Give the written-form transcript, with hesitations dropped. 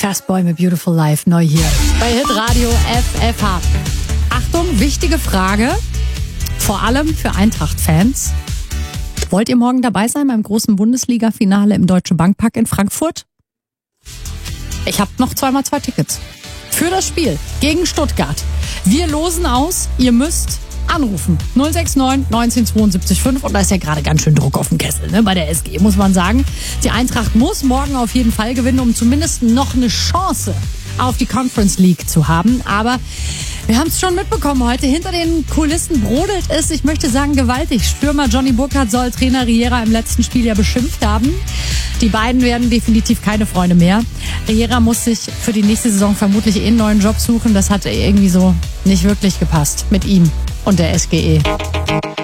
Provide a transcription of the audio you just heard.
Fastboy mit Beautiful Life, neu hier bei Hitradio FFH. Achtung, wichtige Frage, vor allem für Eintracht-Fans. Wollt ihr morgen dabei sein beim großen Bundesliga-Finale im Deutsche Bankpark in Frankfurt? Ich habe noch 2x2 Tickets für das Spiel gegen Stuttgart. Wir losen aus, ihr müsst anrufen. 069 1972 5. Und da ist ja gerade ganz schön Druck auf dem Kessel, ne, bei der SG, muss man sagen. Die Eintracht muss morgen auf jeden Fall gewinnen, um zumindest noch eine Chance auf die Conference League zu haben. Aber wir haben es schon mitbekommen heute. Hinter den Kulissen brodelt es, ich möchte sagen, gewaltig. Stürmer Johnny Burkhardt soll Trainer Riera im letzten Spiel ja beschimpft haben. Die beiden werden definitiv keine Freunde mehr. Riera muss sich für die nächste Saison vermutlich einen neuen Job suchen. Das hat irgendwie so nicht wirklich gepasst mit ihm und der SGE.